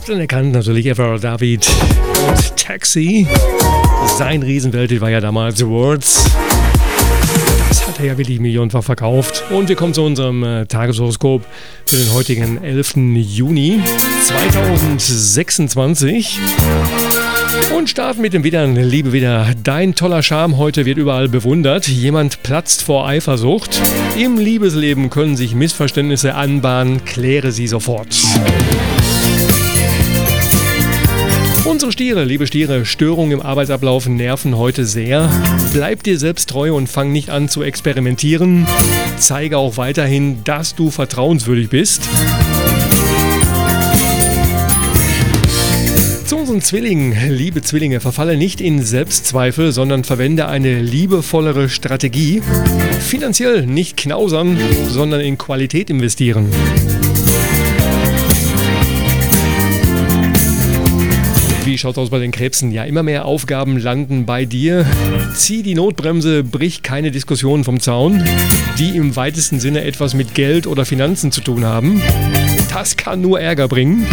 Habt ihr erkannt, natürlich Avril David und Taxi. Sein Riesenwelt war ja damals The Words. Das hat er ja wirklich millionenfach verkauft. Und wir kommen zu unserem Tageshoroskop für den heutigen 11. Juni 2026. Und starten mit dem Widdern. Liebe Widder, dein toller Charme heute wird überall bewundert. Jemand platzt vor Eifersucht. Im Liebesleben können sich Missverständnisse anbahnen. Kläre sie sofort. Unsere Stiere, liebe Stiere, Störungen im Arbeitsablauf nerven heute sehr. Bleib dir selbst treu und fang nicht an zu experimentieren. Zeige auch weiterhin, dass du vertrauenswürdig bist. Zu unseren Zwillingen, liebe Zwillinge, verfalle nicht in Selbstzweifel, sondern verwende eine liebevollere Strategie. Finanziell nicht knausern, sondern in Qualität investieren. Wie schaut's aus bei den Krebsen? Ja, immer mehr Aufgaben landen bei dir. Zieh die Notbremse, brich keine Diskussionen vom Zaun, die im weitesten Sinne etwas mit Geld oder Finanzen zu tun haben. Das kann nur Ärger bringen.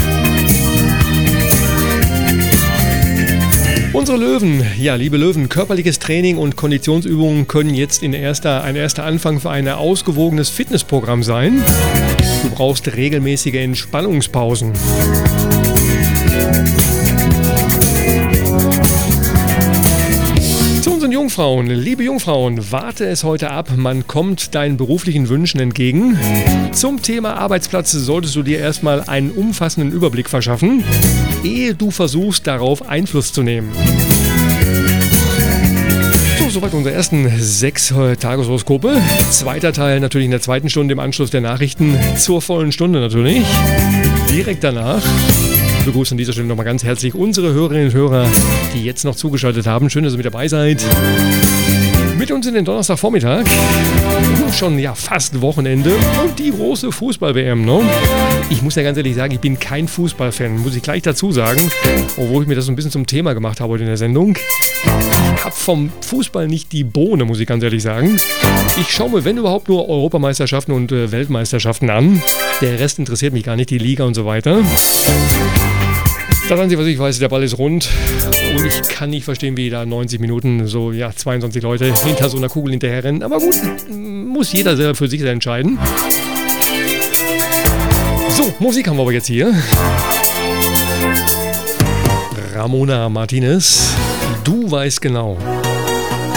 Unsere Löwen, ja, liebe Löwen, körperliches Training und Konditionsübungen können jetzt ein erster Anfang für ein ausgewogenes Fitnessprogramm sein. Du brauchst regelmäßige Entspannungspausen. Jungfrauen, liebe Jungfrauen, warte es heute ab, man kommt deinen beruflichen Wünschen entgegen. Zum Thema Arbeitsplatz solltest du dir erstmal einen umfassenden Überblick verschaffen, ehe du versuchst, darauf Einfluss zu nehmen. So, soweit unsere ersten 6 Tageshoroskope. Zweiter Teil natürlich in der zweiten Stunde im Anschluss der Nachrichten zur vollen Stunde natürlich. Direkt danach. Ich begrüße an dieser Stelle nochmal ganz herzlich unsere Hörerinnen und Hörer, die jetzt noch zugeschaltet haben. Schön, dass ihr mit dabei seid. Mit uns in den Donnerstagvormittag. Schon ja fast Wochenende und die große Fußball-WM, ne? Ich muss ja ganz ehrlich sagen, ich bin kein Fußballfan, muss ich gleich dazu sagen. Obwohl ich mir das so ein bisschen zum Thema gemacht habe heute in der Sendung. Ich habe vom Fußball nicht die Bohne, muss ich ganz ehrlich sagen. Ich schaue mir, wenn überhaupt, nur Europameisterschaften und Weltmeisterschaften an. Der Rest interessiert mich gar nicht, die Liga und so weiter. Das Einzige, was ich weiß, der Ball ist rund und ich kann nicht verstehen, wie da 90 Minuten so 22 Leute hinter so einer Kugel hinterher rennen. Aber gut, muss jeder selber für sich entscheiden. So, Musik haben wir aber jetzt hier. Ramona Martinez, du weißt genau.